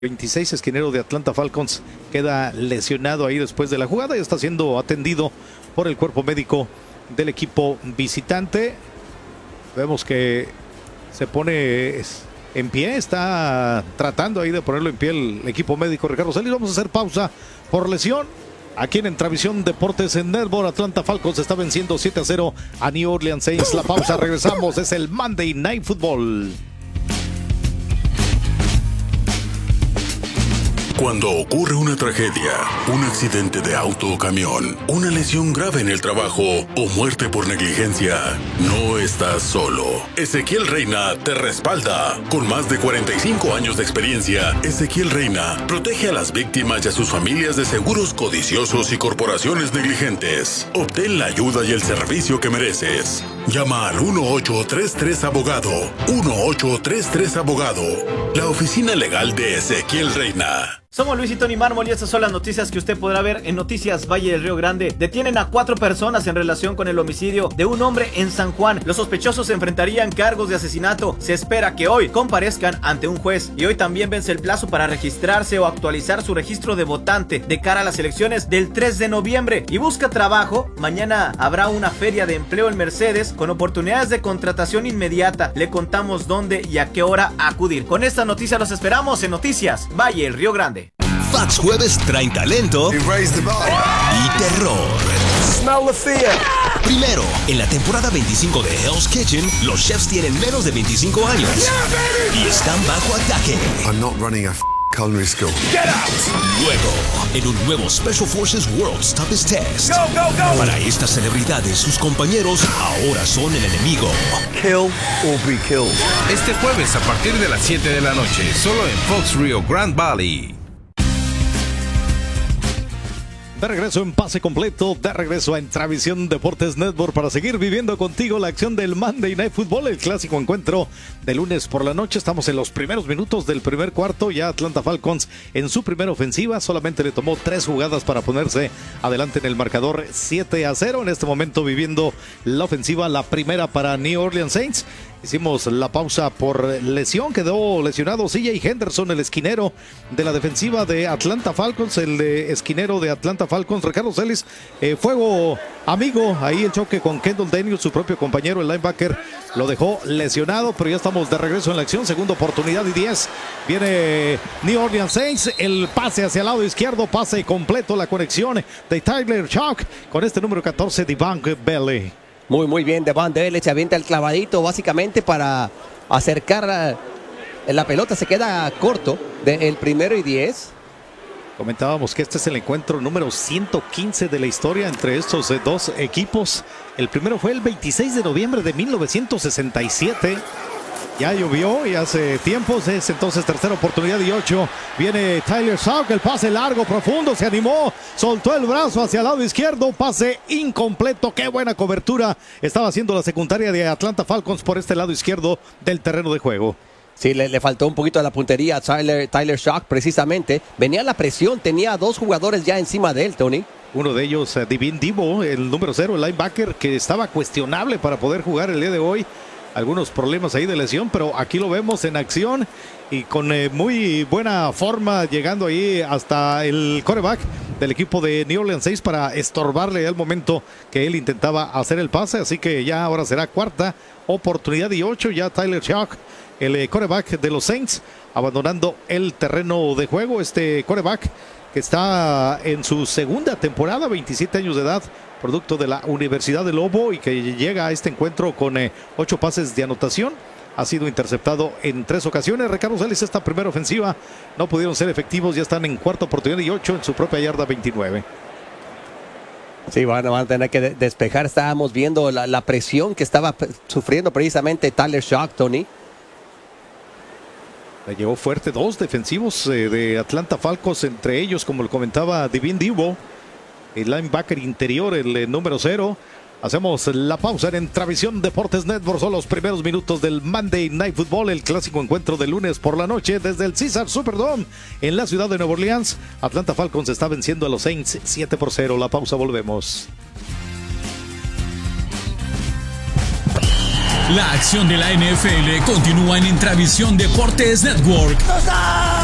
26, esquinero de Atlanta Falcons, queda lesionado ahí después de la jugada y está siendo atendido por el cuerpo médico del equipo visitante. Vemos que se pone en pie, está tratando ahí de ponerlo en pie el equipo médico Ricardo Celis. Vamos a hacer pausa por lesión. Aquí en Entravisión Deportes en Network, Atlanta Falcons está venciendo 7-0 a New Orleans Saints. La pausa, regresamos, es el Monday Night Football. Cuando ocurre una tragedia, un accidente de auto o camión, una lesión grave en el trabajo o muerte por negligencia, no estás solo. Ezequiel Reina te respalda. Con más de 45 años de experiencia, Ezequiel Reina protege a las víctimas y a sus familias de seguros codiciosos y corporaciones negligentes. Obtén la ayuda y el servicio que mereces. Llama al 1833-ABOGADO. 1833-ABOGADO. La oficina legal de Ezequiel Reina. Somos Luis y Tony Mármol y estas son las noticias que usted podrá ver en Noticias Valle del Río Grande. Detienen a 4 personas en relación con el homicidio de un hombre en San Juan. Los sospechosos enfrentarían cargos de asesinato. Se espera que hoy comparezcan ante un juez. Y hoy también vence el plazo para registrarse o actualizar su registro de votante de cara a las elecciones del 3 de noviembre. Y busca trabajo. Mañana habrá una feria de empleo en Mercedes con oportunidades de contratación inmediata. Le contamos dónde y a qué hora acudir. Con esta noticia los esperamos en Noticias Valle del Río Grande. Fox Jueves traen talento y terror. Smell the fear. Primero, en la temporada 25 de Hell's Kitchen, los chefs tienen menos de 25 años y están bajo ataque. I'm not running a culinary school. Get out! Luego, en un nuevo Special Forces World's Toughest Test. Go, go, go! Para estas celebridades, sus compañeros ahora son el enemigo. Kill or be killed. Este jueves a partir de las 7 de la noche, solo en Fox Rio Grande Valley. De regreso en pase completo, de regreso a Entravisión Deportes Network para seguir viviendo contigo la acción del Monday Night Football, el clásico encuentro de lunes por la noche. Estamos en los primeros minutos del primer cuarto, ya Atlanta Falcons en su primera ofensiva, solamente le tomó 3 jugadas para ponerse adelante en el marcador 7-0. En este momento viviendo la ofensiva, la primera para New Orleans Saints. Hicimos la pausa por lesión, quedó lesionado C.J. Henderson, el esquinero de la defensiva de Atlanta Falcons, el esquinero de Atlanta Falcons, Ricardo Celis, fuego amigo, ahí el choque con Kendall Daniels, su propio compañero, el linebacker, lo dejó lesionado, pero ya estamos de regreso en la acción, segunda oportunidad y 10, viene New Orleans Saints, el pase hacia el lado izquierdo, pase completo, la conexión de Tyler Shock con este número 14, Devon Bailey. Muy bien, Devon Bailey se avienta el clavadito básicamente para acercar la pelota, se queda corto del primero y 10. Comentábamos que este es el encuentro número 115 de la historia entre estos dos equipos. El primero fue el 26 de noviembre de 1967. Ya llovió y hace tiempos, es entonces tercera oportunidad y 8. Viene Tyler Shock, el pase largo, profundo, se animó, soltó el brazo hacia el lado izquierdo, pase incompleto, qué buena cobertura estaba haciendo la secundaria de Atlanta Falcons por este lado izquierdo del terreno de juego. Sí, le faltó un poquito de la puntería a Tyler Shock precisamente, venía la presión, tenía 2 jugadores ya encima de él, Tony. Uno de ellos, Devin Debo, el número 0, el linebacker, que estaba cuestionable para poder jugar el día de hoy. Algunos problemas ahí de lesión, pero aquí lo vemos en acción y con muy buena forma, llegando ahí hasta el quarterback del equipo de New Orleans Saints para estorbarle al momento que él intentaba hacer el pase. Así que ya ahora será cuarta oportunidad y 8. Ya Tyler Shock, el quarterback de los Saints, abandonando el terreno de juego. Este quarterback que está en su segunda temporada, 27 años de edad, producto de la Universidad de Lobo, y que llega a este encuentro con 8 pases de anotación. Ha sido interceptado en 3 ocasiones. Ricardo Celis, esta primera ofensiva no pudieron ser efectivos, ya están en cuarta oportunidad y 8 en su propia yarda 29. Sí, van a tener que despejar. Estábamos viendo la presión que estaba sufriendo precisamente Tyler Shock, Tony. Le llevó fuerte 2 defensivos de Atlanta Falcons, entre ellos, como lo comentaba Devin Debo, el linebacker interior, el número 0. Hacemos la pausa en Entravisión Deportes Network. Son los primeros minutos del Monday Night Football, el clásico encuentro de lunes por la noche desde el Caesars Superdome en la ciudad de Nueva Orleans. Atlanta Falcons está venciendo a los Saints 7-0. La pausa, volvemos. La acción de la NFL continúa en Entravisión Deportes Network.